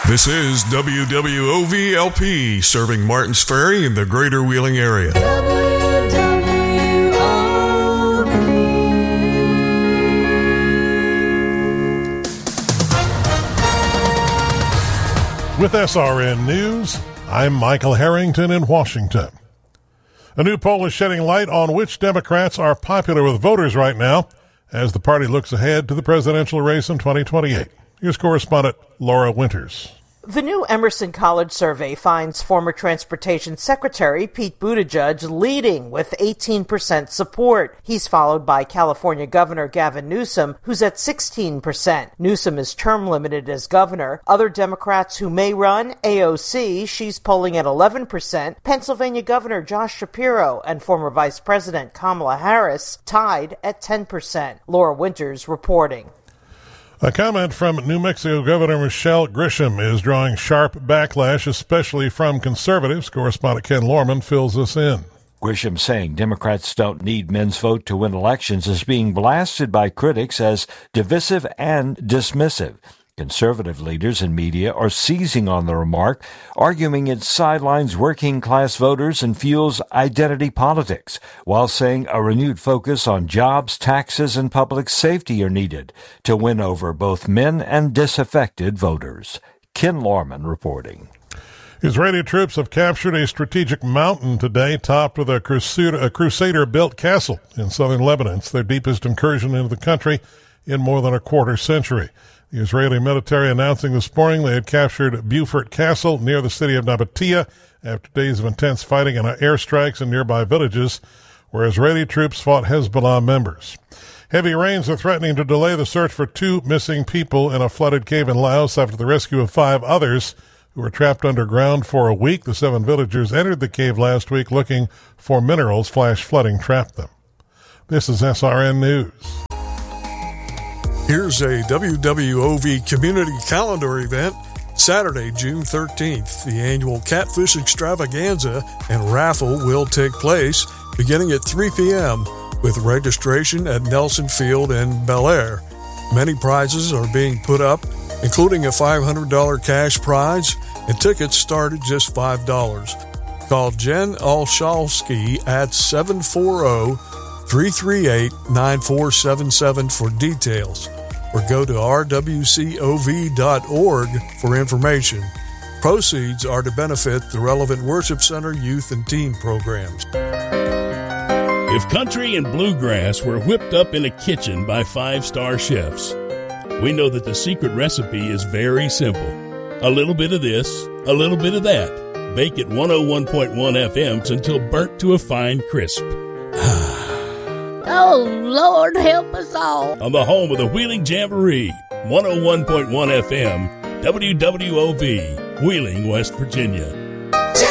This is WWOV-LP, serving Martins Ferry in the greater Wheeling area. With SRN News, I'm Michael Harrington in Washington. A new poll is shedding light on which Democrats are popular with voters right now as the party looks ahead to the presidential race in 2028. Here's correspondent Laura Winters. The new Emerson College survey finds former Transportation Secretary Pete Buttigieg leading with 18% support. He's followed by California Governor Gavin Newsom, who's at 16%. Newsom is term limited as governor. Other Democrats who may run, AOC, she's polling at 11%. Pennsylvania Governor Josh Shapiro and former Vice President Kamala Harris tied at 10%. Laura Winters reporting. A comment from New Mexico Governor Michelle Grisham is drawing sharp backlash, especially from conservatives. Correspondent Ken Lorman fills us in. Grisham saying Democrats don't need men's vote to win elections is being blasted by critics as divisive and dismissive. Conservative leaders and media are seizing on the remark, arguing it sidelines working-class voters and fuels identity politics, while saying a renewed focus on jobs, taxes, and public safety are needed to win over both men and disaffected voters. Ken Lorman reporting. Israeli troops have captured a strategic mountain today, topped with a Crusader-built castle in southern Lebanon. It's their deepest incursion into the country in more than a quarter century. The Israeli military announcing this morning they had captured Beaufort Castle near the city of Nabatea after days of intense fighting and airstrikes in nearby villages where Israeli troops fought Hezbollah members. Heavy rains are threatening to delay the search for 2 missing people in a flooded cave in Laos after the rescue of 5 others who were trapped underground for a week. The 7 villagers entered the cave last week looking for minerals. Flash flooding trapped them. This is SRN News. Here's a WWOV community calendar event. Saturday, June 13th, the annual Catfish Extravaganza and raffle will take place beginning at 3 p.m. with registration at Nelson Field in Bel Air. Many prizes are being put up, including a $500 cash prize, and tickets start at just $5. Call Jen Olszewski at 740-338-9477 for details, or go to rwcov.org for information. Proceeds are to benefit the relevant Worship Center youth and teen programs. If country and bluegrass were whipped up in a kitchen by 5-star chefs, we know that the secret recipe is very simple. A little bit of this, a little bit of that. Bake at 101.1 FM until burnt to a fine crisp. Oh, Lord, help us all. On the home of the Wheeling Jamboree, 101.1 FM, WWOV, Wheeling, West Virginia.